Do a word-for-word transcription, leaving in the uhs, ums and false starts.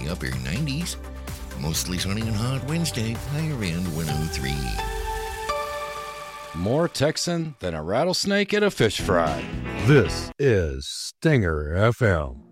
upper nineties. Mostly sunny and hot Wednesday, higher end one oh three. More Texan than a rattlesnake at a fish fry. This is Stinger F M.